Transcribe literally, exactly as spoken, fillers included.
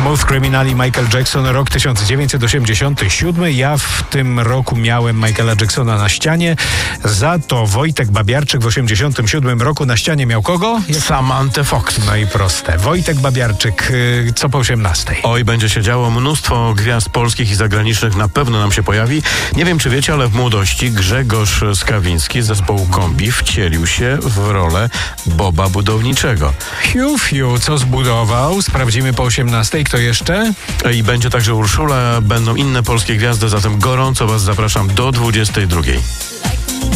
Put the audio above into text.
Smooth Criminal i Michael Jackson, rok tysiąc dziewięćset osiemdziesiąty siódmy. Ja w tym roku miałem Michaela Jacksona na ścianie. Za to Wojtek Babiarczyk w osiemdziesiątym siódmym roku na ścianie miał kogo? Samantę Fox. No i proste. Wojtek Babiarczyk, yy, co po osiemnastej? Oj, będzie się działo. Mnóstwo gwiazd polskich i zagranicznych na pewno nam się pojawi. Nie wiem, czy wiecie, ale w młodości Grzegorz Skawiński z zespołu Kombi wcielił się w rolę Boba Budowniczego. Fiu, fiu, co zbudował? Sprawdzimy po osiemnastej. Kto jeszcze? I będzie także Urszula, będą inne polskie gwiazdy, zatem gorąco Was zapraszam do dwudziestej drugiej.